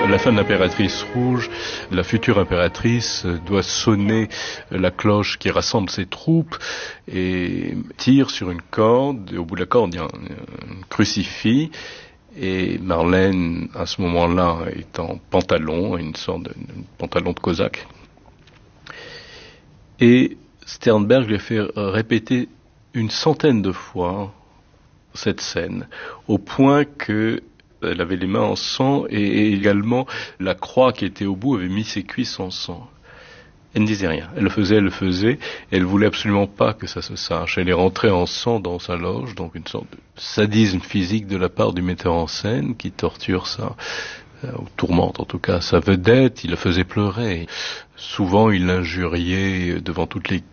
la fin de l'impératrice rouge, la future impératrice doit sonner la cloche qui rassemble ses troupes et tire sur une corde. Et au bout de la corde, il y a un crucifix. Et Marlène, à ce moment-là, est en pantalon, une sorte de pantalon de cosaque. Et Sternberg lui a fait répéter une centaine de fois cette scène, au point que elle avait les mains en sang et également la croix qui était au bout avait mis ses cuisses en sang. Elle ne disait rien. Elle le faisait, et elle voulait absolument pas que ça se sache. Elle est rentrée en sang dans sa loge, donc une sorte de sadisme physique de la part du metteur en scène qui torture ça, ou tourmente en tout cas sa vedette, il la faisait pleurer. Souvent il l'injuriait devant toute l'équipe.